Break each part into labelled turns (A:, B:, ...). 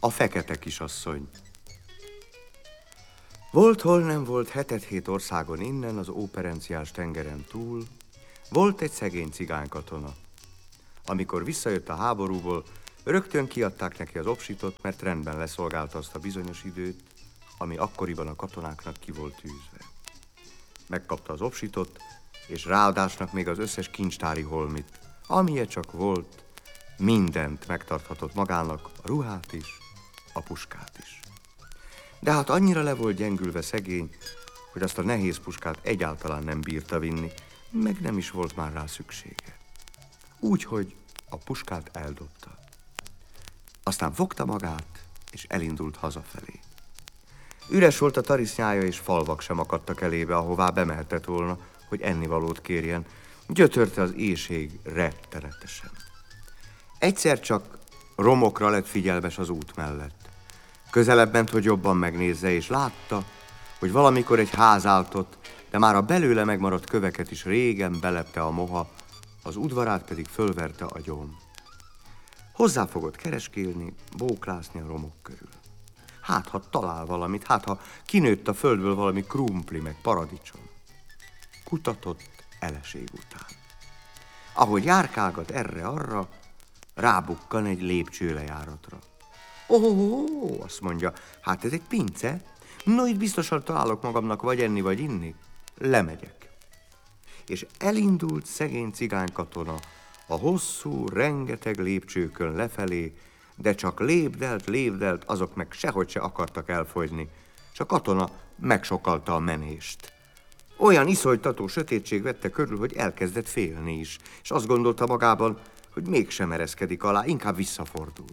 A: A fekete kisasszony. Volt, hol nem volt, 7 országon innen, az óperenciás tengeren túl, volt egy szegény cigánykatona. Amikor visszajött a háborúból, rögtön kiadták neki az obsitot, mert rendben leszolgálta azt a bizonyos időt, ami akkoriban a katonáknak ki volt tűzve. Megkapta az obsitot, és ráadásnak még az összes kincstári holmit, amilyen csak volt, mindent megtarthatott magának, a ruhát is, a puskát is. De hát annyira le volt gyengülve szegény, hogy azt a nehéz puskát egyáltalán nem bírta vinni, meg nem is volt már rá szüksége. Úgyhogy a puskát eldobta. Aztán fogta magát, és elindult hazafelé. Üres volt a tarisznyája, és falvak sem akadtak elébe, ahová bemehetett volna, hogy ennivalót kérjen. Gyötörte az éhség rettenetesen. Egyszer csak romokra lett figyelmes az út mellett. Közelebb ment, hogy jobban megnézze, és látta, hogy valamikor egy ház áltott, de már a belőle megmaradt köveket is régen belepte a moha, az udvarát pedig fölverte a gyom. Hozzá fogott kereskélni, bóklászni a romok körül. Hát, ha talál valamit, hát, ha kinőtt a földből valami krumpli, meg paradicsom. Kutatott eleség után. Ahogy járkálgat erre-arra, rábukkan egy lépcsőlejáratra. Ó, azt mondja, hát ez egy pince? No, itt biztosan találok magamnak vagy enni, vagy inni. Lemegyek. És elindult szegény cigánykatona a hosszú, rengeteg lépcsőkön lefelé, de csak lépdelt, azok meg sehogy se akartak elfogyni. És a katona megsokalta a menést. Olyan iszonytató sötétség vette körül, hogy elkezdett félni is, és azt gondolta magában, hogy mégsem ereszkedik alá, inkább visszafordul.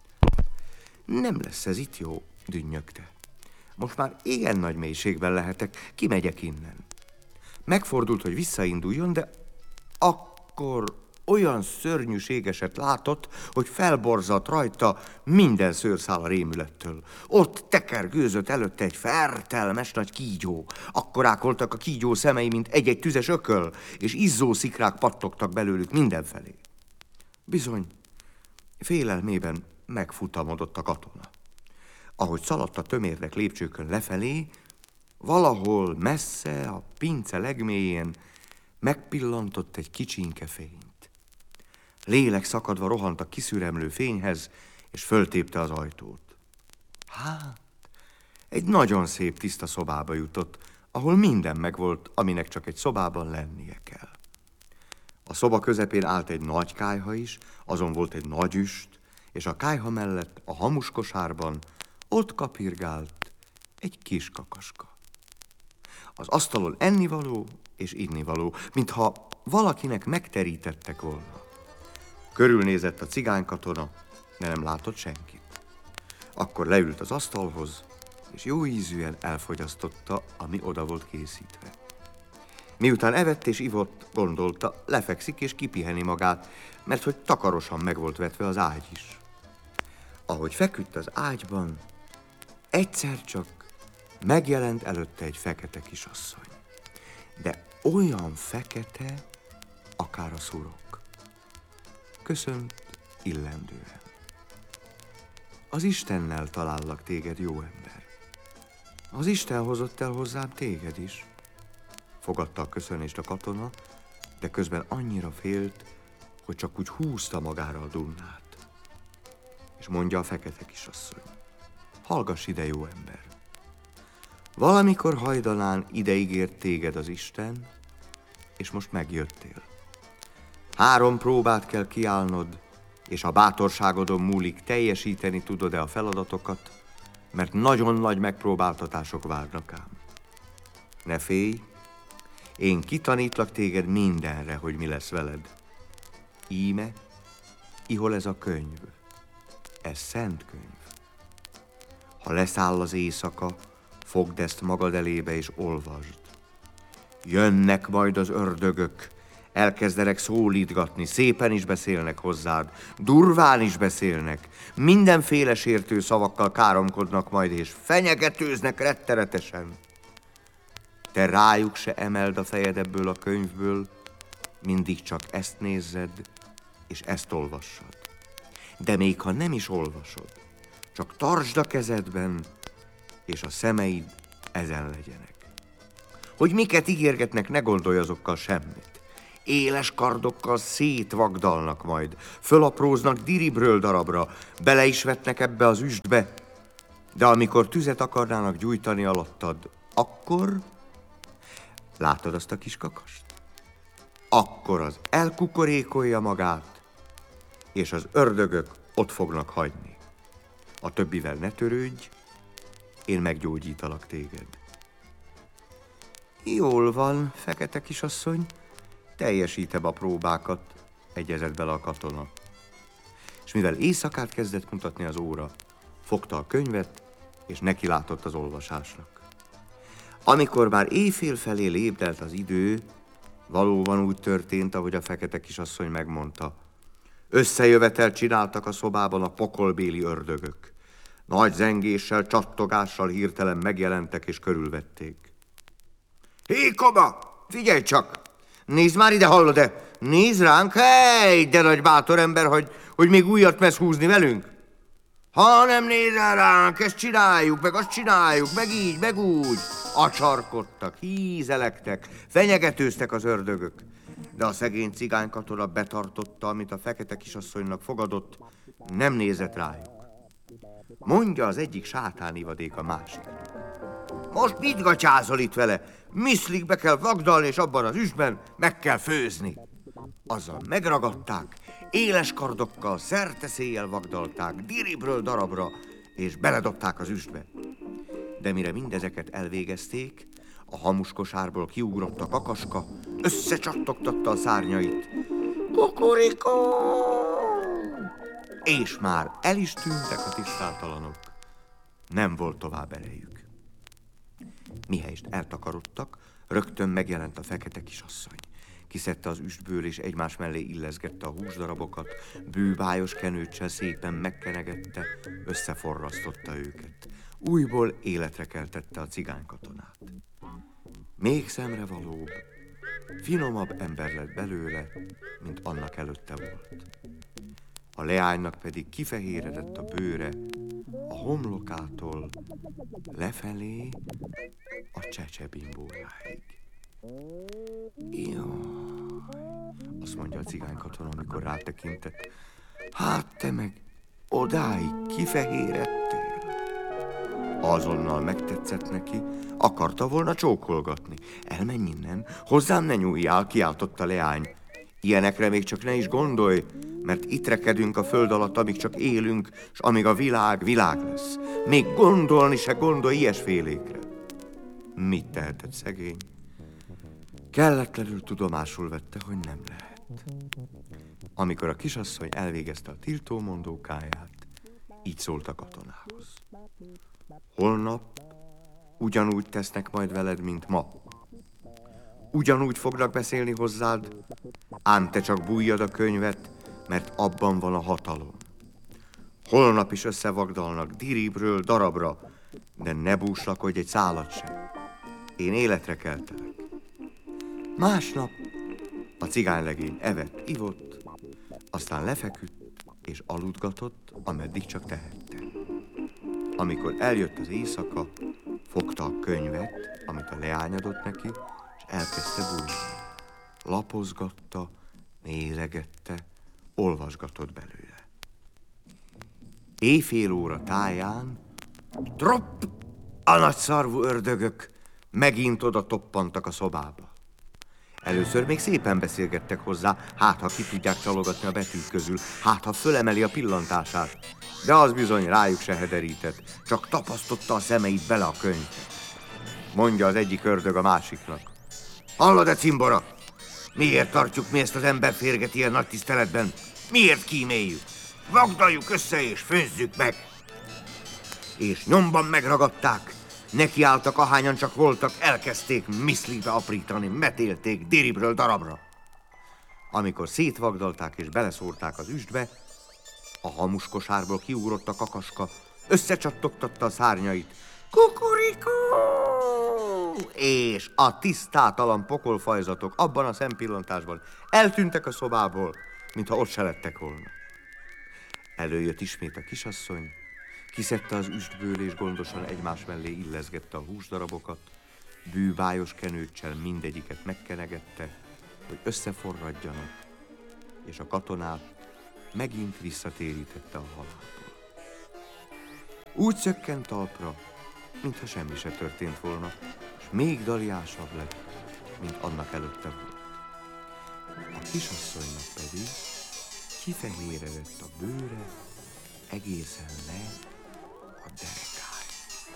A: Nem lesz ez itt jó, dünnyögte. Most már igen nagy mélységben lehetek, kimegyek innen. Megfordult, hogy visszainduljon, de akkor olyan szörnyűségeset látott, hogy felborzadt rajta minden szőrszál a rémülettől. Ott tekergőzött előtte egy fertelmes nagy kígyó. Akkorák voltak a kígyó szemei, mint egy-egy tüzes ököl, és izzó szikrák pattogtak belőlük mindenfelé. Bizony, félelmében megfutamodott a katona. Ahogy szaladt a tömérdek lépcsőkön lefelé, valahol messze, a pince legmélyén megpillantott egy kicsinke fényt. Lélek szakadva rohant a kiszüremlő fényhez, és föltépte az ajtót. Hát, egy nagyon szép tiszta szobába jutott, ahol minden megvolt, aminek csak egy szobában lennie kell. A szoba közepén állt egy nagy kályha is, azon volt egy nagy üst, és a kályha mellett a hamuskosárban ott kapirgált egy kis kakaska. Az asztalon ennivaló és innivaló, mintha valakinek megterítettek volna. Körülnézett a cigánykatona, de nem látott senkit. Akkor leült az asztalhoz, és jó ízűen elfogyasztotta, ami oda volt készítve. Miután evett és ivott, gondolta, lefekszik és kipiheni magát, mert hogy takarosan meg volt vetve az ágy is. Ahogy feküdt az ágyban, egyszer csak megjelent előtte egy fekete kisasszony. De olyan fekete, akár a szurok. Köszönt illendően. Az Istennel talállak téged, jó ember. Az Isten hozott el hozzám téged is. Fogadta a köszönést a katona, de közben annyira félt, hogy csak úgy húzta magára a dunnát. És mondja a fekete kisasszony: hallgass ide, jó ember. Valamikor hajdanán ide ígért téged az Isten, és most megjöttél. 3 próbát kell kiállnod, és a bátorságodon múlik, teljesíteni tudod-e a feladatokat, mert nagyon nagy megpróbáltatások várnak ám. Ne félj, én kitanítlak téged mindenre, hogy mi lesz veled. Íme, ihol ez a könyv. Ez szent könyv. Ha leszáll az éjszaka, fogd ezt magad elébe és olvasd. Jönnek majd az ördögök, elkezdenek szólítgatni, szépen is beszélnek hozzád, durván is beszélnek, mindenféle sértő szavakkal káromkodnak majd, és fenyegetőznek rettenetesen. Te rájuk se emeld a fejed ebből a könyvből, mindig csak ezt nézzed, és ezt olvassad. De még ha nem is olvasod, Csak tartsd a kezedben, és a szemeid ezen legyenek. Hogy miket ígérgetnek, ne gondolj azokkal semmit. Éles kardokkal szétvagdalnak majd, fölapróznak diribről darabra, bele is vetnek ebbe az üstbe, de amikor tüzet akarnának gyújtani alattad, akkor... Látod azt a kis kakast? Akkor az elkukorékolja magát, és az ördögök ott fognak hagyni. A többivel ne törődj, én meggyógyítalak téged. Jól van, fekete kisasszony, teljesítem a próbákat, egyezett bele a katona. És mivel éjszakát kezdett mutatni az óra, fogta a könyvet, és neki látott az olvasásnak. Amikor már éjfél felé lépdelt az idő, valóban úgy történt, ahogy a fekete kisasszony megmondta. Összejövetelt csináltak a szobában a pokolbéli ördögök. Nagy zengéssel, csattogással hirtelen megjelentek és körülvették. Hé, Koba! Figyelj csak! Nézd már ide, hallod-e? Nézd ránk! Hely, de nagy bátor ember, hogy még újat mersz húzni velünk? Ha nem nézel ránk, ezt csináljuk, meg azt csináljuk, meg így, meg úgy. Acsarkodtak, hízelektek, fenyegetőztek az ördögök. De a szegény cigánykatona betartotta, amit a fekete kisasszonynak fogadott, nem nézett rájuk. Mondja az egyik sátánivadék a másik. Most mit gatyázol itt vele? Miszlikbe kell vagdalni, és abban az üstben meg kell főzni. Azzal megragadták, éles kardokkal szerte-széjjel vagdalták, diribről darabra, és beledobták az üstbe. De mire mindezeket elvégezték, a hamuskosárból kiugrott a kakaska, összecsattogtatta a szárnyait. Kukurikó! És már el is tűntek a tisztátalanok. Nem volt tovább erejük. Mihelyest eltakarodtak, rögtön megjelent a fekete kisasszony. Kiszedte az üstből, és egymás mellé illeszgette a húsdarabokat, bűbájos kenőccsel szépen megkenegette, összeforrasztotta őket. Újból életre keltette a cigánykatonát. Még szemrevalóbb, finomabb ember lett belőle, mint annak előtte volt. A leánynak pedig kifehéredett a bőre, a homlokától lefelé a csecsebimbójáig. Jaj, azt mondja a cigánykatona, amikor rátekintett. Hát te meg odáig kifehéredtél. Azonnal megtetszett neki, akarta volna csókolgatni. Elmenj innen, hozzám ne nyúljál, kiáltott a leány. Ilyenekre még csak ne is gondolj, mert itt rekedünk a föld alatt, amíg csak élünk, s amíg a világ lesz. Még gondolni se gondolj ilyesfélékre. Mit tehetett szegény? Kelletlenül tudomásul vette, hogy nem lehet. Amikor a kisasszony elvégezte a tiltómondókáját, így szólt a katonához. Holnap ugyanúgy tesznek majd veled, mint ma. Ugyanúgy fognak beszélni hozzád, ám te csak bújjad a könyvet, mert abban van a hatalom. Holnap is összevagdalnak diribről darabra, de ne búslakodj egy szálat sem. Én életre keltelek. Másnap a cigánylegény evett, ivott, aztán lefeküdt és aludgatott, ameddig csak tehette. Amikor eljött az éjszaka, fogta a könyvet, amit a leány adott neki, és elkezdte bújni. Lapozgatta, nézegette, olvasgatott belőle. Éjfél óra táján, tropp, a nagy szarvú ördögök megint oda toppantak a szobába. Először még szépen beszélgettek hozzá, hát ha ki tudják csalogatni a betűk közül, hát ha fölemeli a pillantását. De az bizony rájuk se hederített, csak tapasztotta a szemeit bele a könyvbe. Mondja az egyik ördög a másiknak. Hallod-e, cimbora? Miért tartjuk mi ezt az emberférget ilyen nagy tiszteletben? Miért kíméljük? Vagdaljuk össze és főzzük meg! És nyomban megragadták, nekiálltak, ahányan csak voltak, elkezdték miszlibe aprítani, metélték diribről darabra. Amikor szétvagdalták és beleszórták az üstbe, a hamuskosárból kiugrott a kakaska, összecsattogtatta a szárnyait. Kukurikó! És a tisztátalan pokolfajzatok abban a szempillantásban eltűntek a szobából, mintha ott se lettek volna. Előjött ismét a kisasszony, Kiszedte az üstből, és gondosan egymás mellé illeszgette a húsdarabokat, bűbájos kenőccsel mindegyiket megkenegette, hogy összeforradjanak, és a katonát megint visszatérítette a halálból. Úgy szökkent talpra, mintha semmi se történt volna, és még daliásabb lett, mint annak előtte volt. A kisasszonynak pedig kifehéredett a bőre, egészen le a derekáig.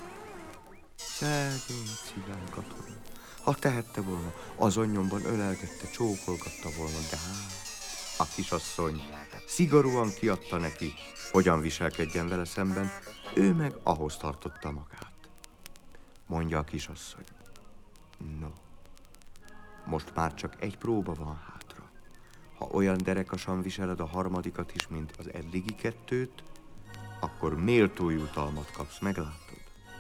A: Szegény cigány katona, ha tehette volna, azon nyomban ölelgette, csókolgatta volna, de hát a kisasszony szigorúan kiadta neki, hogyan viselkedjen vele szemben, ő meg ahhoz tartotta magát. Mondja a kisasszony. No, most már csak egy próba van hátra. Ha olyan derekasan viseled a harmadikat is, mint az eddigi kettőt, akkor méltó jutalmat kapsz, meglátod.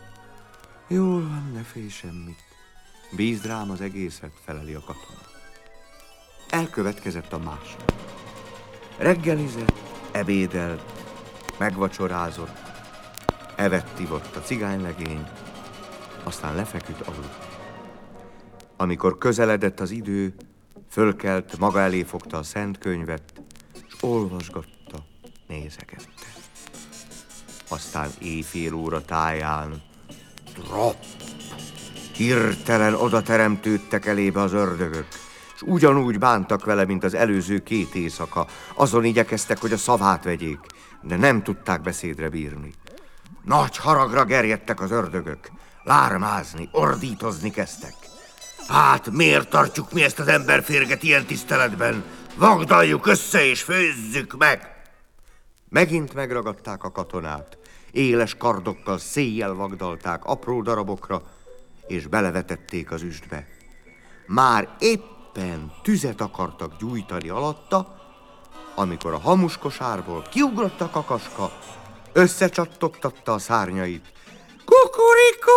A: Jól van, ne félj semmit. Bízd rám az egészet, feleli a katona. Elkövetkezett a másnap. Reggelizett, ebédelt, megvacsorázott, evett-ivott a cigánylegény, aztán lefeküdt aludni. Amikor közeledett az idő, fölkelt, maga elé fogta a szent könyvet, és olvasgatta, nézegette. Aztán éjfél óra táján, drap, hirtelen oda teremtődtek elébe az ördögök, és ugyanúgy bántak vele, mint az előző 2 éjszaka. Azon igyekeztek, hogy a szavát vegyék, de nem tudták beszédre bírni. Nagy haragra gerjedtek az ördögök, lármázni, ordítozni kezdtek. Hát miért tartjuk mi ezt az emberférget ilyen tiszteletben? Vagdaljuk össze és főzzük meg! Megint megragadták a katonát, éles kardokkal széjjel vagdalták apró darabokra, és belevetették az üstbe. Már éppen tüzet akartak gyújtani alatta, amikor a hamuskosárból kiugrott a kakaska, összecsattogtatta a szárnyait. Kukurikó!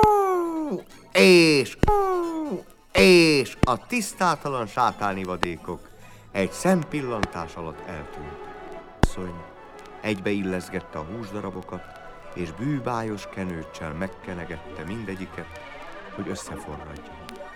A: És a tisztátalan sátáni vadékok egy szempillantás alatt eltűntek. Asszony egybeilleszgette a húsdarabokat, és bűbájos kenőccsel megkenegette mindegyiket, hogy összeforradjon.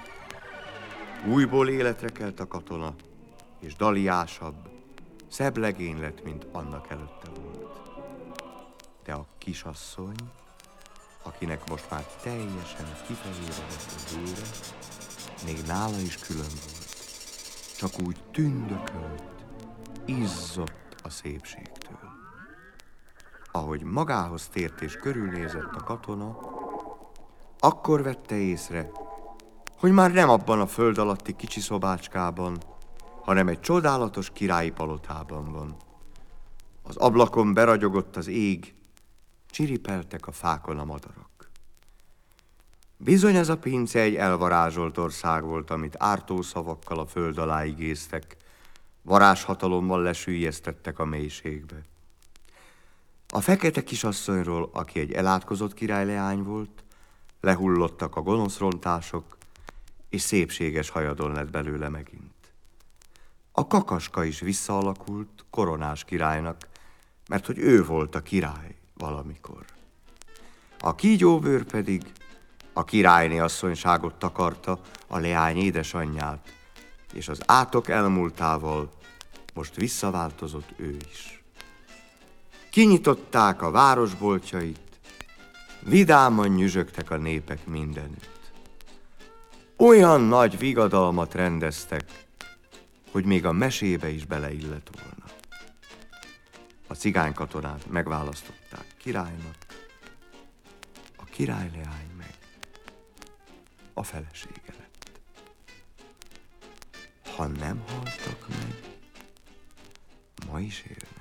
A: Újból életre kelt a katona, és daliásabb, szebb legény lett, mint annak előtte volt. De a kisasszony, akinek most már teljesen kifehéredett a bőre, még nála is külön volt. Csak úgy tündökölt, izzott a szépségtől. Ahogy magához tért és körülnézett a katona, akkor vette észre, hogy már nem abban a föld alatti kicsi szobácskában, hanem egy csodálatos királyi palotában van. Az ablakon beragyogott az ég, csiripeltek a fákon a madarak. Bizony ez a pince egy elvarázsolt ország volt, amit ártó szavakkal a föld alá igéztek, varázshatalommal lesüllyesztettek a mélységbe. A fekete kisasszonyról, aki egy elátkozott királyleány volt, lehullottak a gonosz rontások, és szépséges hajadon lett belőle megint. A kakaska is visszaalakult koronás királynak, mert hogy ő volt a király valamikor. A kígyóbőr pedig a királyné asszonyságot takarta, a leány édesanyját, és az átok elmúltával most visszaváltozott ő is. Kinyitották a városboltjait, vidáman nyüzsögtek a népek mindenütt. Olyan nagy vigadalmat rendeztek, hogy még a mesébe is beleillett volna. A cigánykatonát megválasztották királynak, a királyleány meg a felesége lett. Ha nem haltak meg, ma is élnek.